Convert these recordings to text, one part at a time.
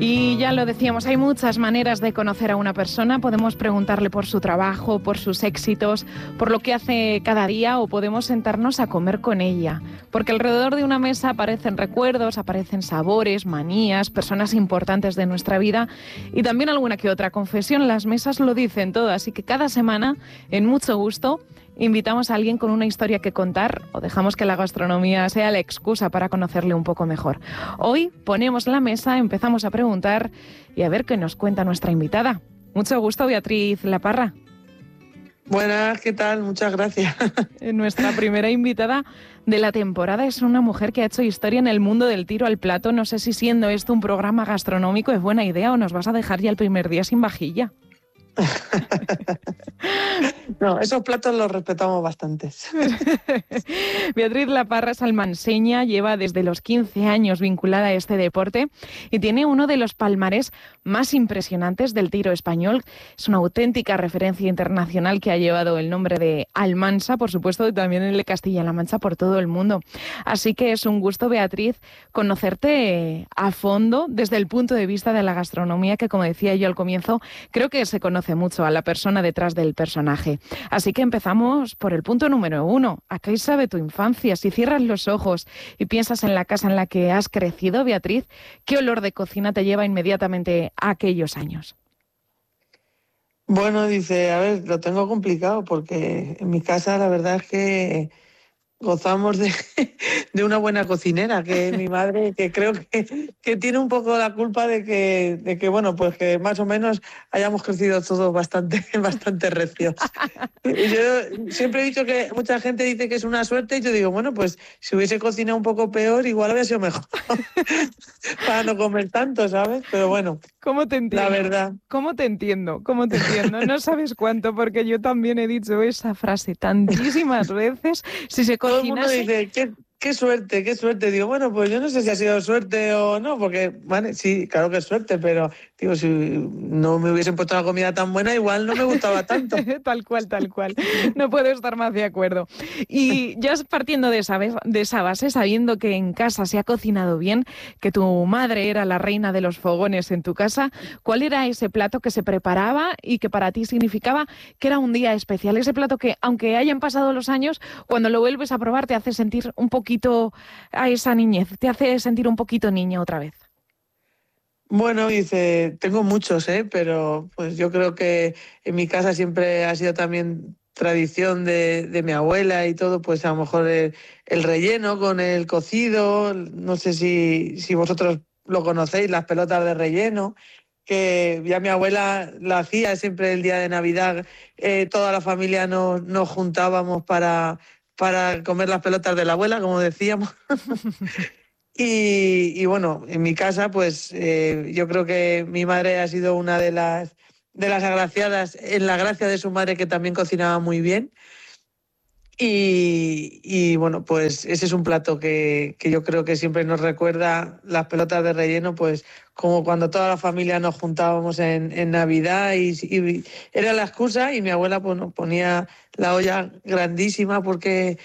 Y ya lo decíamos, hay muchas maneras de conocer a una persona. Podemos preguntarle por su trabajo, por sus éxitos, por lo que hace cada día, o podemos sentarnos a comer con ella. Porque alrededor de una mesa aparecen recuerdos, aparecen sabores, manías, personas importantes de nuestra vida y también alguna que otra confesión. Las mesas lo dicen todo, así que cada semana, en Mucho Gusto, invitamos a alguien con una historia que contar o dejamos que la gastronomía sea la excusa para conocerle un poco mejor. Hoy ponemos la mesa, empezamos a preguntar y a ver qué nos cuenta nuestra invitada. Mucho gusto, Beatriz Laparra. Buenas, ¿qué tal? Muchas gracias. Nuestra primera invitada de la temporada es una mujer que ha hecho historia en el mundo del tiro al plato. No sé si siendo esto un programa gastronómico es buena idea o nos vas a dejar ya el primer día sin vajilla. No, esos platos los respetamos bastantes. Beatriz Laparra es almanseña, lleva desde los 15 años vinculada a este deporte y tiene uno de los palmarés más impresionantes del tiro español. Es una auténtica referencia internacional que ha llevado el nombre de Almansa, por supuesto, y también el de Castilla-La Mancha por todo el mundo. Así que es un gusto, Beatriz, conocerte a fondo desde el punto de vista de la gastronomía, que como decía yo al comienzo, creo que se conoce mucho a la persona detrás del personaje. Así que empezamos por el punto número 1. ¿A qué sabe tu infancia? Si cierras los ojos y piensas en la casa en la que has crecido, Beatriz, ¿qué olor de cocina te lleva inmediatamente a aquellos años? Bueno, dice, a ver, lo tengo complicado porque en mi casa la verdad es que gozamos de una buena cocinera, que es mi madre, que creo que tiene un poco la culpa de que, bueno, pues que más o menos hayamos crecido todos bastante recios. Yo siempre he dicho que mucha gente dice que es una suerte y yo digo, bueno, pues si hubiese cocinado un poco peor, igual habría sido mejor para no comer tanto, ¿sabes? Pero bueno, ¿cómo te entiendo? La verdad. ¿Cómo te entiendo? ¿Cómo te entiendo? No sabes cuánto, porque yo también he dicho esa frase tantísimas veces. Si se Todo el mundo dice, qué suerte, qué suerte. Digo, bueno, pues yo no sé si ha sido suerte o no, porque, vale, sí, claro que es suerte, pero digo, si no me hubiesen puesto la comida tan buena, igual no me gustaba tanto. Tal cual, tal cual. No puedo estar más de acuerdo. Y ya partiendo de esa base, sabiendo que en casa se ha cocinado bien, que tu madre era la reina de los fogones en tu casa, ¿cuál era ese plato que se preparaba y que para ti significaba que era un día especial? Ese plato que, aunque hayan pasado los años, cuando lo vuelves a probar te hace sentir un poquito a esa niñez, te hace sentir un poquito niña otra vez. Bueno, dice, tengo muchos, pero pues yo creo que en mi casa siempre ha sido también tradición de mi abuela y todo, pues a lo mejor el relleno con el cocido, no sé si vosotros lo conocéis, las pelotas de relleno, que ya mi abuela la hacía siempre el día de Navidad, toda la familia nos juntábamos para comer las pelotas de la abuela, como decíamos. Y bueno, en mi casa, pues yo creo que mi madre ha sido una de las agraciadas en la gracia de su madre, que también cocinaba muy bien. Y bueno, pues ese es un plato que yo creo que siempre nos recuerda las pelotas de relleno, pues como cuando toda la familia nos juntábamos en Navidad y era la excusa, y mi abuela pues nos ponía la olla grandísima porque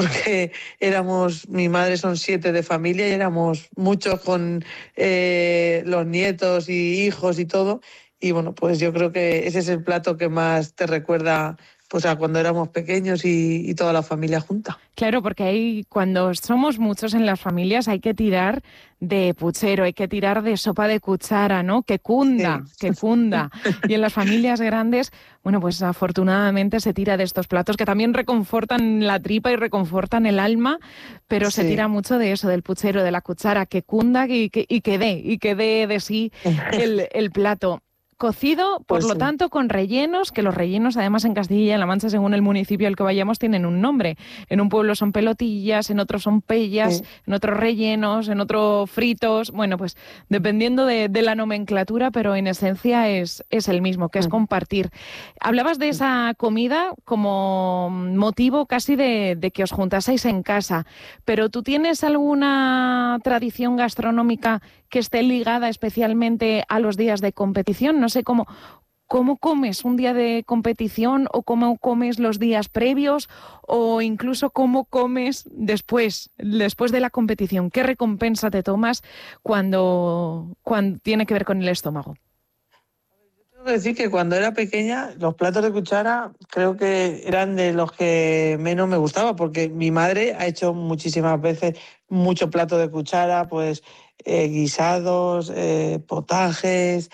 mi madre son 7 de familia y éramos muchos con los nietos y hijos y todo. Y bueno, pues yo creo que ese es el plato que más te recuerda pues a cuando éramos pequeños y toda la familia junta. Claro, porque cuando somos muchos en las familias hay que tirar de puchero, hay que tirar de sopa de cuchara, ¿no? Que cunda, sí. Que cunda. Y en las familias grandes, bueno, pues afortunadamente se tira de estos platos que también reconfortan la tripa y reconfortan el alma, pero sí, se tira mucho de eso, del puchero, de la cuchara, que cunda y que dé de sí el plato. Cocido, por lo tanto, con rellenos, que los rellenos, además, en Castilla-La Mancha, según el municipio al que vayamos, tienen un nombre. En un pueblo son pelotillas, en otros son pellas, en otros rellenos, en otros fritos. Bueno, pues dependiendo de la nomenclatura, pero en esencia es el mismo, que es compartir. Hablabas de esa comida como motivo casi de que os juntaseis en casa, pero ¿tú tienes alguna tradición gastronómica que esté ligada especialmente a los días de competición? No sé cómo cómo comes un día de competición o cómo comes los días previos o incluso cómo comes después de la competición. ¿Qué recompensa te tomas cuando tiene que ver con el estómago? Tengo que decir que cuando era pequeña los platos de cuchara creo que eran de los que menos me gustaba, porque mi madre ha hecho muchísimas veces mucho plato de cuchara, pues guisados, potajes,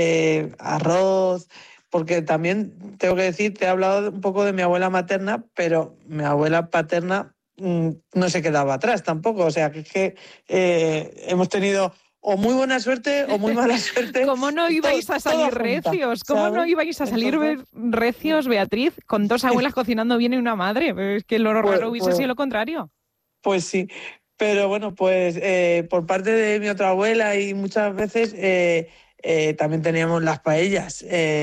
arroz, porque también tengo que decir, te he hablado un poco de mi abuela materna, pero mi abuela paterna no se quedaba atrás tampoco, o sea, que es que hemos tenido o muy buena suerte o muy mala suerte. ¿Cómo no ibais a Todo salir junta, recios? ¿Cómo no ¿sabes? ibais a salir Entonces, recios, Beatriz, con dos abuelas cocinando bien y una madre? Es que lo pues, raro hubiese pues, sido lo contrario. pues sí. Pero bueno, pues por parte de mi otra abuela y muchas veces también teníamos las paellas.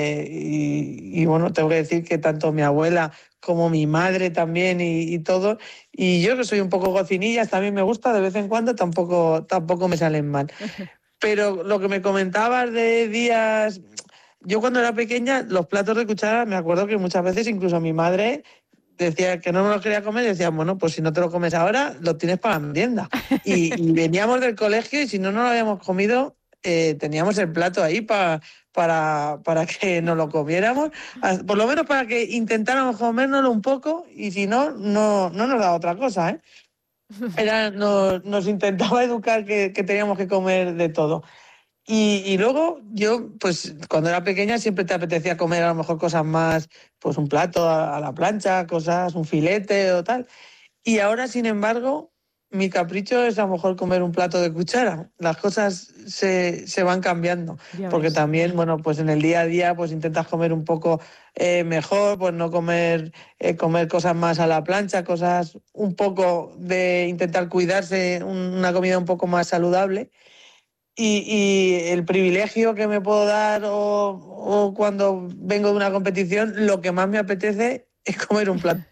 Y bueno, tengo que decir que tanto mi abuela como mi madre también y todo. Y yo que soy un poco cocinillas, también me gusta de vez en cuando, tampoco me salen mal. Pero lo que me comentabas de días, yo cuando era pequeña, los platos de cuchara, me acuerdo que muchas veces incluso mi madre decía que no me los quería comer y decía, bueno, pues si no te lo comes ahora, lo tienes para la merienda. Y veníamos del colegio y si no nos lo habíamos comido, teníamos el plato ahí para que nos lo comiéramos, por lo menos para que intentáramos comérnoslo un poco y si no, no nos da otra cosa, ¿eh? Nos intentaba educar que teníamos que comer de todo. Y luego yo, pues cuando era pequeña siempre te apetecía comer a lo mejor cosas más, pues un plato a la plancha, cosas, un filete o tal. Y ahora, sin embargo, mi capricho es a lo mejor comer un plato de cuchara. Las cosas se van cambiando, Ya porque ves. también, bueno, pues en el día a día pues intentas comer un poco mejor, pues no comer cosas más a la plancha, cosas un poco de intentar cuidarse, una comida un poco más saludable. Y el privilegio que me puedo dar o cuando vengo de una competición, lo que más me apetece es comer un plato.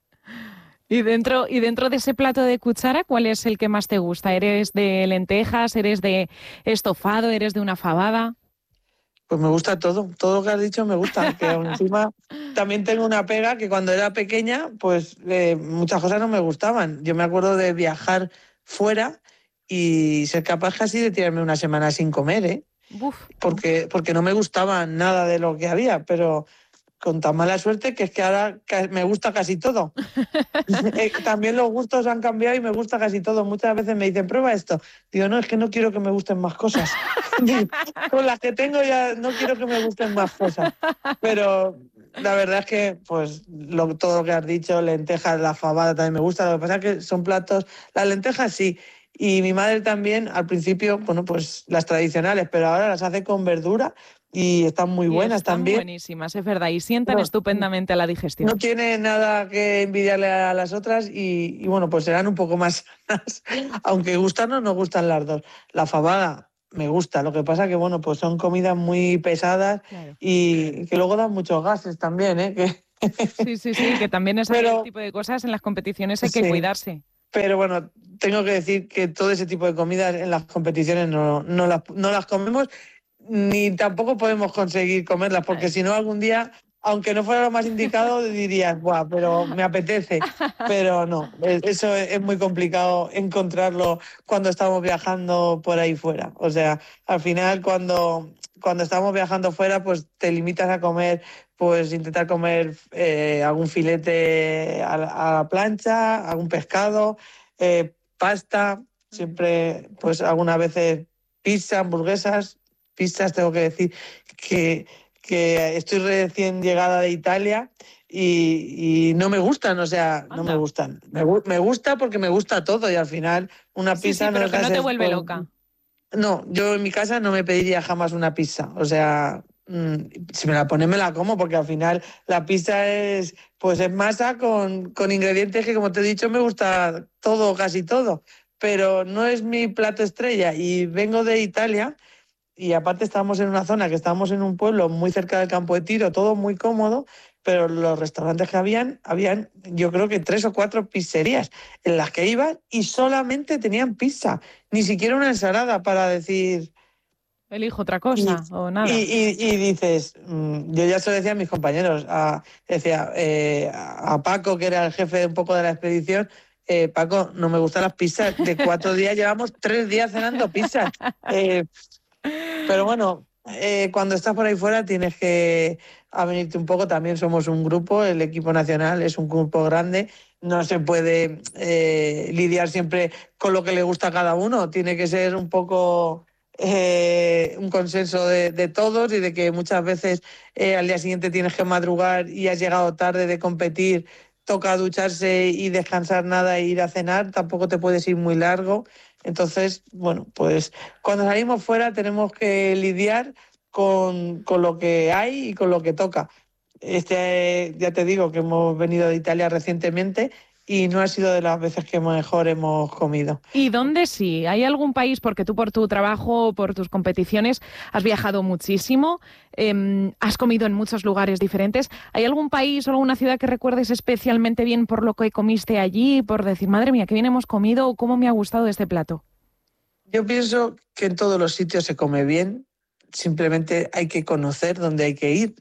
Y dentro de ese plato de cuchara, ¿cuál es el que más te gusta? ¿Eres de lentejas? ¿Eres de estofado? ¿Eres de una fabada? Pues me gusta todo lo que has dicho me gusta, que aún encima también tengo una pega que cuando era pequeña, pues muchas cosas no me gustaban. Yo me acuerdo de viajar fuera y ser capaz casi de tirarme una semana sin comer, ¿eh? Buf. Porque no me gustaba nada de lo que había, pero con tan mala suerte que es que ahora me gusta casi todo. También los gustos han cambiado y me gusta casi todo. Muchas veces me dicen, prueba esto. Digo, no, es que no quiero que me gusten más cosas. Con las que tengo ya no quiero que me gusten más cosas. Pero la verdad es que, pues, todo lo que has dicho, lentejas, la fabada también me gusta. Lo que pasa es que son platos, las lentejas sí. Y mi madre también, al principio, bueno, pues las tradicionales, pero ahora las hace con verdura y están muy Y buenas están también. buenísimas, es verdad, y sientan No, estupendamente a la no digestión. tiene nada que envidiarle a las otras y bueno, pues serán un poco más sanas, aunque gustarnos nos gustan las dos. La fabada me gusta, lo que pasa que bueno, pues son comidas muy pesadas Claro. y que luego dan muchos gases también, ¿eh? Sí, sí, sí, que también ese Pero tipo de cosas en las competiciones hay que sí, cuidarse. pero bueno, tengo que decir que todo ese tipo de comidas en las competiciones no las comemos ni tampoco podemos conseguir comerlas, porque si no algún día, aunque no fuera lo más indicado, dirías, buah, pero me apetece. Pero no, eso es muy complicado encontrarlo cuando estamos viajando por ahí fuera. O sea, al final cuando estamos viajando fuera, pues te limitas a comer, pues intentar comer algún filete a la plancha, algún pescado, pasta, siempre, pues algunas veces pizza, hamburguesas. Pizzas, tengo que decir que estoy recién llegada de Italia y no me gustan, o sea, no me Anda. gustan. Me gusta porque me gusta todo y al final una Sí, sí, pizza no pero que deja de no te ser... vuelve loca. No, yo en mi casa no me pediría jamás una pizza, o sea, si me la ponen me la como porque al final la pizza pues es masa con ingredientes que como te he dicho me gusta todo, casi todo, pero no es mi plato estrella y vengo de Italia y aparte estábamos en una zona que estábamos en un pueblo muy cerca del campo de tiro, todo muy cómodo, pero los restaurantes que habían yo creo que 3 o 4 pizzerías en las que iban y solamente tenían pizza, ni siquiera una ensalada para decir, elijo otra cosa o nada. Y dices, yo ya se lo decía a mis compañeros, decía a Paco, que era el jefe un poco de la expedición, Paco, no me gustan las pizzas, de 4 días llevamos 3 días cenando pizzas. Pero bueno, cuando estás por ahí fuera tienes que avenirte un poco. También somos un grupo, el equipo nacional es un grupo grande. No se puede lidiar siempre con lo que le gusta a cada uno. Tiene que ser un poco un consenso de todos, y de que muchas veces al día siguiente tienes que madrugar y has llegado tarde de competir, toca ducharse y descansar nada e ir a cenar. Tampoco te puedes ir muy largo. Entonces, bueno, pues cuando salimos fuera tenemos que lidiar con lo que hay y con lo que toca. Ya te digo que hemos venido de Italia recientemente y no ha sido de las veces que mejor hemos comido. ¿Y dónde sí? ¿Hay algún país, porque tú por tu trabajo, por tus competiciones, has viajado muchísimo, has comido en muchos lugares diferentes? ¿Hay algún país o alguna ciudad que recuerdes especialmente bien por lo que comiste allí, por decir, madre mía, qué bien hemos comido o cómo me ha gustado este plato? Yo pienso que en todos los sitios se come bien, simplemente hay que conocer dónde hay que ir,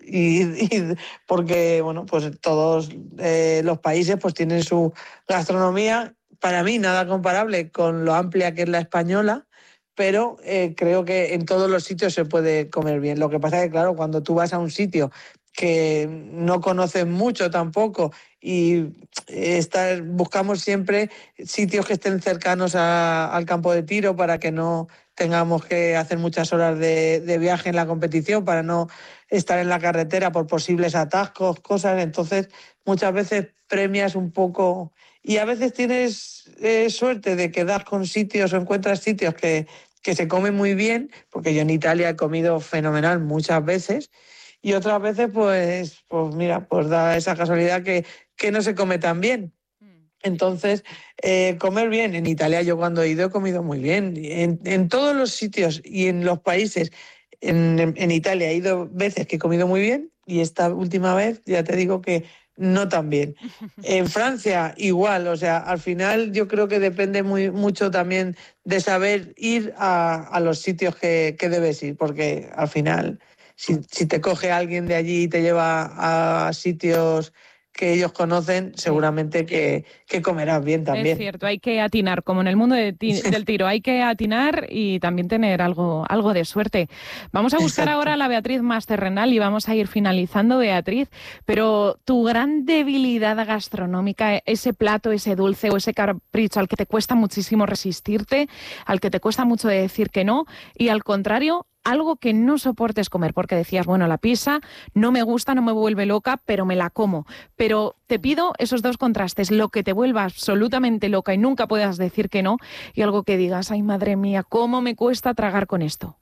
porque bueno, pues todos los países pues tienen su gastronomía. Para mí nada comparable con lo amplia que es la española, pero creo que en todos los sitios se puede comer bien. Lo que pasa es que, claro, cuando tú vas a un sitio que no conoces mucho tampoco y buscamos siempre sitios que estén cercanos al campo de tiro, para que no tengamos que hacer muchas horas de viaje en la competición, para no estar en la carretera por posibles atascos, cosas. Entonces, muchas veces premias un poco, y a veces tienes suerte de que das con sitios o encuentras sitios que se comen muy bien, porque yo en Italia he comido fenomenal muchas veces, y otras veces pues mira, pues da esa casualidad que no se come tan bien. Entonces, comer bien. En Italia yo cuando he ido he comido muy bien. En todos los sitios y en los países, en Italia he ido veces que he comido muy bien, y esta última vez ya te digo que no tan bien. En Francia igual, o sea, al final yo creo que depende mucho también de saber ir a los sitios que debes ir, porque al final si te coge alguien de allí y te lleva a sitios que ellos conocen, Sí. seguramente que comerás bien Es también. cierto, hay que atinar, como en el mundo del tiro, hay que atinar y también tener algo de suerte. Vamos a buscar ahora Exacto. a la Beatriz más terrenal y vamos a ir finalizando, Beatriz, pero tu gran debilidad gastronómica, ese plato, ese dulce o ese capricho al que te cuesta muchísimo resistirte, al que te cuesta mucho decir que no, y al contrario, algo que no soportes comer, porque decías, bueno, la pizza no me gusta, no me vuelve loca, pero me la como. Pero te pido esos dos contrastes, lo que te vuelva absolutamente loca y nunca puedas decir que no, y algo que digas, ay, madre mía, ¿cómo me cuesta tragar con esto?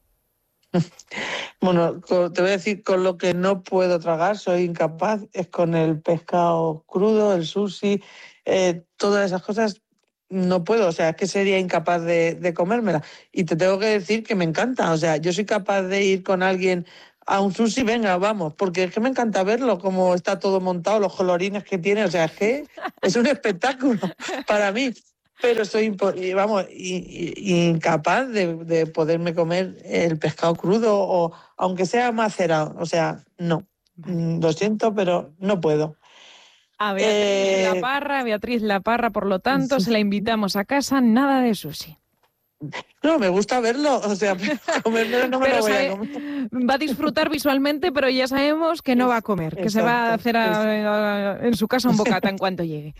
Bueno, te voy a decir, con lo que no puedo tragar, soy incapaz, es con el pescado crudo, el sushi, todas esas cosas no puedo, o sea, es que sería incapaz de comérmela. Y te tengo que decir que me encanta, o sea, yo soy capaz de ir con alguien a un sushi, venga, vamos, porque es que me encanta verlo, cómo está todo montado, los colorines que tiene, o sea, es que es un espectáculo para mí. Pero soy vamos, incapaz de poderme comer el pescado crudo, o aunque sea macerado. O sea, no. Vale. Lo siento, pero no puedo. A Eh, Beatriz La Parra, por lo tanto, se la invitamos a casa, nada de sushi. no, me gusta verlo. O sea, pero comérmelo no me lo Pero voy a comer. va a disfrutar visualmente, pero ya sabemos que no va a comer, que se va a Exacto. hacer en su casa un bocata en cuanto llegue.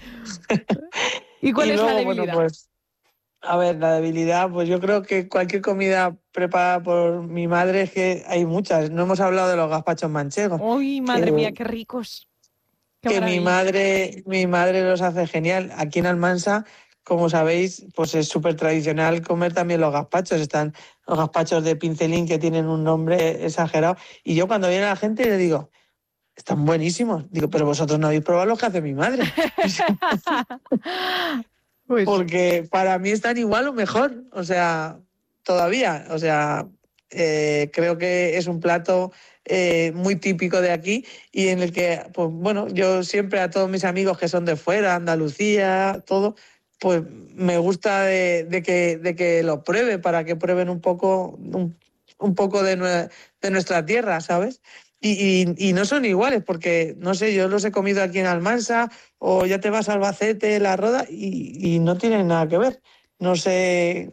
¿Y cuál Y es la luego, bueno, debilidad? pues, a ver, la debilidad, pues yo creo que cualquier comida preparada por mi madre, es que hay muchas. No hemos hablado de los gazpachos manchegos, ¡Uy, madre que mía, qué ricos! ¡Qué que maravilla! mi madre los hace genial. Aquí en Almansa, como sabéis, pues es súper tradicional comer también los gazpachos. Están los gazpachos de pincelín, que tienen un nombre exagerado. Y yo cuando viene la gente le digo, están buenísimos. Digo, pero vosotros no habéis probado los que hace mi madre. Pues Porque para mí están igual o mejor. O sea, todavía. O sea, creo que es un plato muy típico de aquí, y en el que, pues bueno, yo siempre a todos mis amigos que son de fuera, Andalucía, todo, pues me gusta de que lo pruebe, para que prueben un poco un poco de nuestra tierra, ¿sabes? Y no son iguales, porque, no sé, yo los he comido aquí en Almansa, o ya te vas a Albacete, La Roda, y no tienen nada que ver. No sé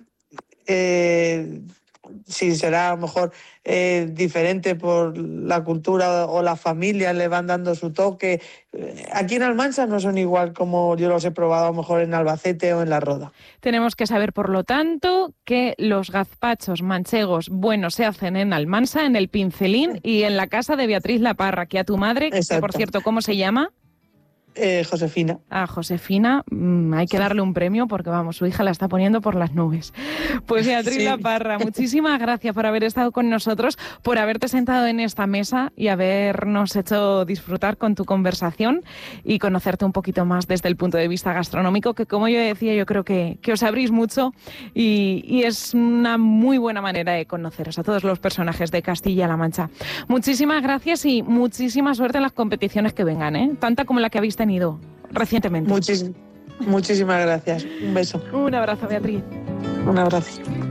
si será a lo mejor diferente por la cultura o las familias le van dando su toque. Aquí en Almansa no son igual como yo los he probado a lo mejor en Albacete o en La Roda. Tenemos que saber, por lo tanto, que los gazpachos manchegos buenos se hacen en Almansa, en el Pincelín y en la casa de Beatriz La Parra, que a tu madre, Exacto. que por cierto, ¿cómo se llama? Josefina. A Josefina hay que darle un premio porque, vamos, su hija la está poniendo por las nubes. Pues Beatriz Sí. La Parra, muchísimas gracias por haber estado con nosotros, por haberte sentado en esta mesa y habernos hecho disfrutar con tu conversación y conocerte un poquito más desde el punto de vista gastronómico, que como yo decía, yo creo que os abrís mucho y es una muy buena manera de conoceros a todos los personajes de Castilla-La Mancha. Muchísimas gracias y muchísima suerte en las competiciones que vengan, ¿eh? Tanta como la que habéis tenido recientemente. Muchísimas gracias. Un beso. Un abrazo, Beatriz. Un abrazo.